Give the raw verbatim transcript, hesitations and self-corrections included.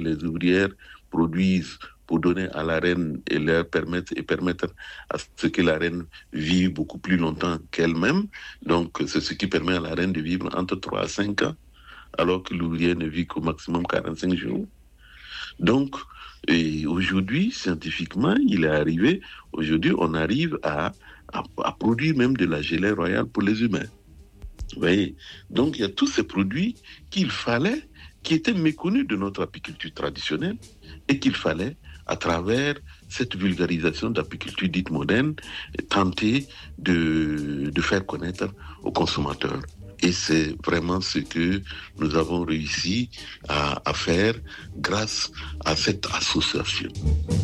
les ouvrières produisent pour donner à la reine et leur permettre et permettre à ce que la reine vive beaucoup plus longtemps qu'elle-même. Donc, c'est ce qui permet à la reine de vivre entre trois à cinq ans, alors que l'ouvrière ne vit qu'au maximum quarante-cinq jours. Donc, et aujourd'hui, scientifiquement, il est arrivé, aujourd'hui, on arrive à, à, à produire même de la gelée royale pour les humains. Vous voyez? Donc, il y a tous ces produits qu'il fallait, qui étaient méconnus de notre apiculture traditionnelle et qu'il fallait, à travers cette vulgarisation d'apiculture dite moderne, tenter de, de faire connaître aux consommateurs. Et c'est vraiment ce que nous avons réussi à, à faire grâce à cette association.